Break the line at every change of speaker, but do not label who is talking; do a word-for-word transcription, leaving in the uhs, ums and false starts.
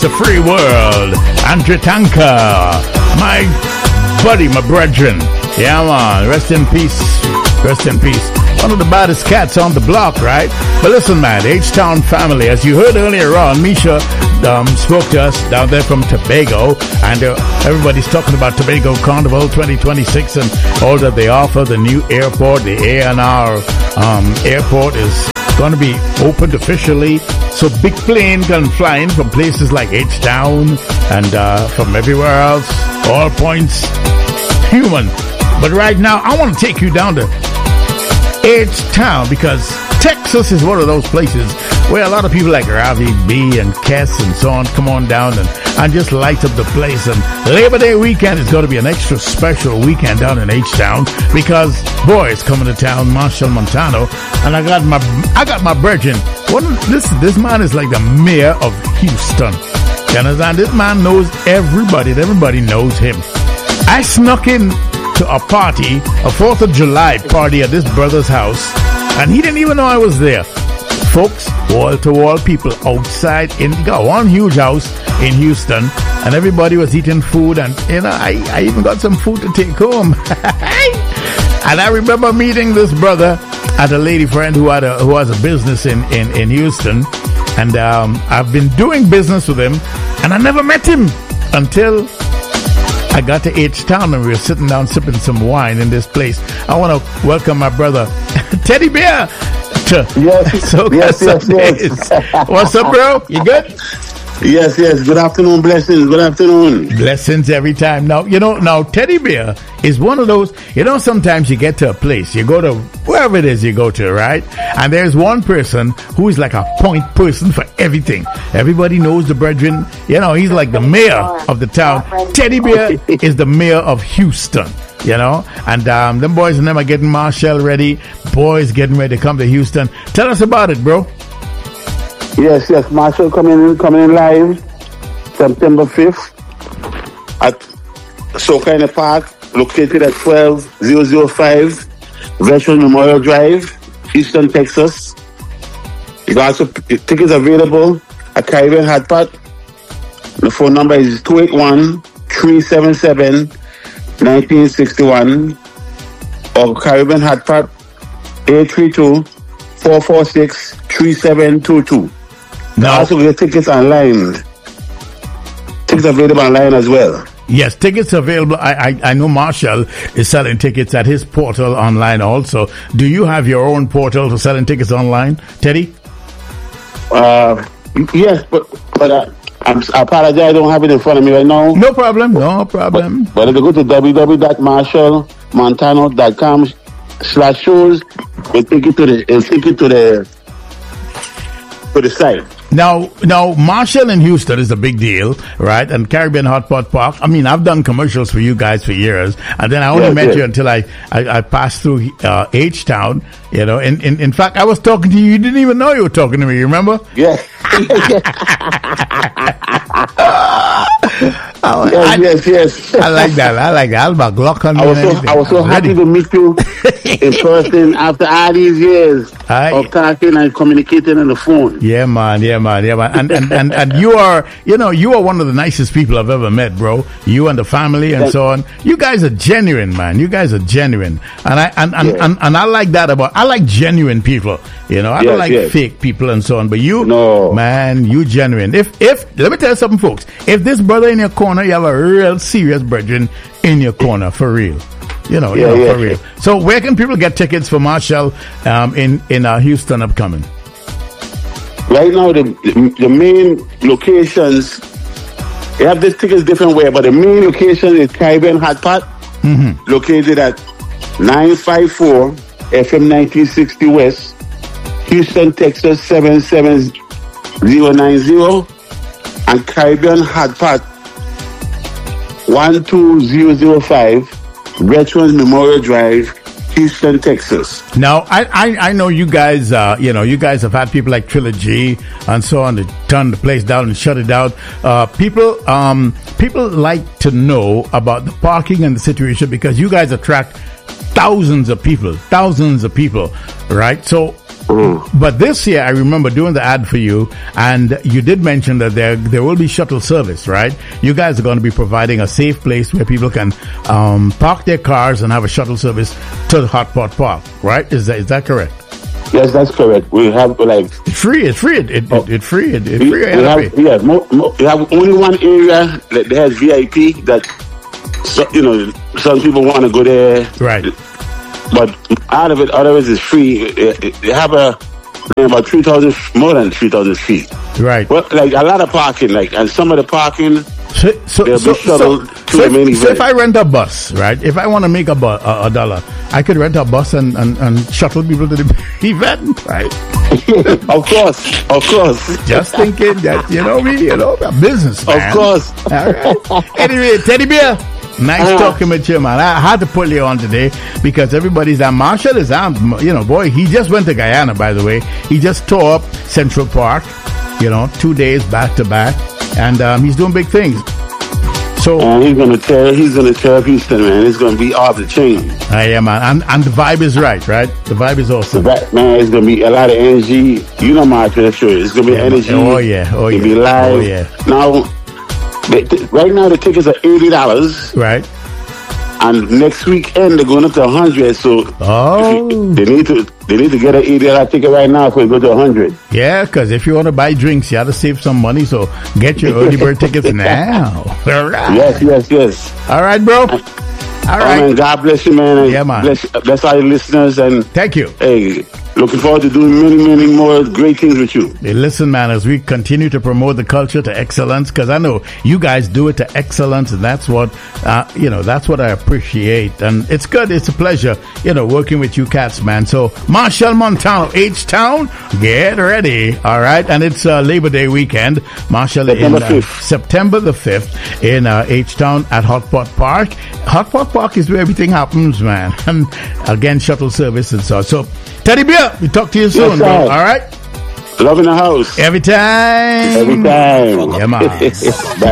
a free world. Andre Tanka, my buddy, my brethren. Yeah, man. Rest in peace. Rest in peace. One of the baddest cats on the block, right? But listen, man, H-Town family, as you heard earlier on, Misha um, spoke to us down there from Tobago, and uh, everybody's talking about Tobago Carnival twenty twenty-six and all that they offer. The new airport, the A N R um, airport is going to be opened officially, so big plane can fly in from places like H-Town and uh, from everywhere else, all points human. But right now, I want to take you down to H-Town because Texas is one of those places where a lot of people like Ravi B and Kess and so on come on down and, and just light up the place. And Labor Day weekend is going to be an extra special weekend down in H-Town because, boy, it's coming to town, Marshall Montano, and I got my I got my virgin. What this this man is like the mayor of Houston. You understand? This man knows everybody, and everybody knows him. I snuck in to a party, a fourth of July party at this brother's house, and he didn't even know I was there. Folks, wall-to-wall people outside in got one huge house in Houston, and everybody was eating food, and you know, I, I even got some food to take home. And I remember meeting this brother at a lady friend who had a who has a business in, in, in Houston, and um, I've been doing business with him, and I never met him until I got to H-Town and we were sitting down sipping some wine in this place. I want to welcome my brother, Teddy Bear. To
yes,
so
yes, yes, yes.
What's up, bro? You good?
Yes, yes. Good afternoon, blessings. Good afternoon.
Blessings every time. Now, you know, now Teddy Bear is one of those, you know, sometimes you get to a place, you go to wherever it is you go to, right? And there's one person who is like a point person for everything. Everybody knows the brethren. You know, he's like the mayor of the town. Teddy Bear is the mayor of Houston. You know, and um, them boys and them are getting Marshall ready. Boys getting ready to come to Houston. Tell us about it, bro.
Yes, yes. Marshall coming in, coming in live September fifth at Soka in the Park, located at twelve thousand five Veteran Memorial Drive, Houston, Texas. You got also tickets available at Caribbean Hot Pot. The phone number is two eight one, three seven seven, one nine six one or Caribbean Hot Pot eight three two, four four six, three seven two two. Now also get tickets online. Tickets available online as well.
Yes, tickets available. I, I I know Marshall is selling tickets at his portal online also. Do you have your own portal for selling tickets online, Teddy?
Uh, yes, but but uh, I'm, I apologize. I don't have it in front of me right now.
No problem. No problem.
But, but if you go to w w w dot marshall montano dot com slash shows, it'll take you to the it'll take you to the to the site.
Now, now, Marshall in Houston is a big deal, right? And Caribbean Hot Pot Park. I mean, I've done commercials for you guys for years, and then I only yes, met yes. you until I, I, I passed through uh, H-Town. You know, in, in in fact, I was talking to you. You didn't even know you were talking to me. You remember?
Yes.
Oh,
yes,
I,
yes, yes.
I like that. I like that. I'll Glock on
I was so, I was so happy to meet you in person after all these years I, of talking and communicating on the phone.
Yeah, man. Yeah, man. Yeah, man. And, and, and, and you are, you know, you are one of the nicest people I've ever met, bro. You and the family and so on. You guys are genuine, man. You guys are genuine. And I, and, and, yeah. and, and I like that about, I like genuine people. You know, I yes, don't like yes. fake people and so on. But you,
no.
man, you genuine. If, if, let me tell you something, folks. If this brother in your corner, you have a real serious brethren in your corner, for real. You know,
yeah,
you know
yeah,
for real.
yeah.
So where can people get tickets for Marshall um, in, in uh, Houston upcoming?
Right now, the, the, the main locations, they have these tickets different way, but the main location is Caribbean Hot Pot,
mm-hmm.
located at nine five four F M nineteen sixty West, Houston, Texas seven seven zero nine zero, and Caribbean Hot Pot one two zero zero five Veterans Memorial Drive, Houston, Texas.
Now, I, I, I know you guys, uh, you know, you guys have had people like Trilogy and so on to turn the place down and shut it down. Uh, people, um, people like to know about the parking and the situation because you guys attract thousands of people, thousands of people, right? So
Mm.
But this year, I remember doing the ad for you, and you did mention that there there will be shuttle service, right? You guys are going to be providing a safe place where people can um, park their cars and have a shuttle service to the Hot Pot Park, right? Is that is that correct?
Yes, that's correct. We have like
It's free. It's free. It it,
Oh.
it, it free. It, it
we,
free.
we have, yeah, mo, mo, we have only one area that has V I P that so, you know some people want to go there,
Right.
but out of it, out of it is free. They, they have a about three thousand, more than three thousand feet.
Right.
Well, like a lot of parking, like and some of the parking.
So, so,
They'll
so,
be shuttled
so,
to
so
the main
if, so
event.
if I rent a bus, right? If I want to make a, bu- a, a dollar, I could rent a bus and, and, and shuttle people to the event, right?
Of course, of course.
Just thinking that, you know me, you know, a business man.
Of course.
All right. Anyway, Teddy Bear, nice
Uh,
talking with you, man. I had to pull you on today because everybody's at Marshall is on, you know, boy, he just went to Guyana, by the way. He just tore up Central Park, you know, two days back to back, and um, he's doing big things. So,
And he's gonna tear. He's gonna tear up Houston, man. It's gonna be off the chain.
uh, yeah, man, and, and the vibe is right, right? The vibe is awesome.
That man, it's gonna be a lot of energy. You know my sure. It's gonna be
Yeah,
energy.
oh, yeah, oh,
It'll
yeah,
be live.
oh, yeah.
Now, the, the- right now the tickets are eighty dollars,
Right?
and next weekend they're going up to a hundred. So
Oh,
they need to they need to get an eighty dollar ticket right now before it go to a hundred.
yeah, because if you want to buy drinks, you have to save some money. So get your early bird tickets now. All right.
Yes, yes, yes.
All right, bro. All
Oh,
right.
man, God bless you, man. and
Yeah, man.
Bless, bless all your listeners, and
Thank you.
hey, looking forward to doing many, many more great things with you.
Hey, listen, man, as we continue to promote the culture to excellence, because I know you guys do it to excellence, and that's what, uh, you know, that's what I appreciate. And it's good. It's a pleasure, you know, working with you cats, man. So, Marshall Montano, H-Town, get ready. All right. And it's uh, Labor Day weekend. Marshall in
September
uh,
fifth.
September the fifth in uh, H-Town at Hot Pot Park. Hot Pot Park is where everything happens, man. And again, shuttle service and so on. So, Teddy Bear, we talk to you soon,
Yes,
bro.
sir.
All right.
Love in the house.
Every time.
Every time.
Yeah, man.
Bye.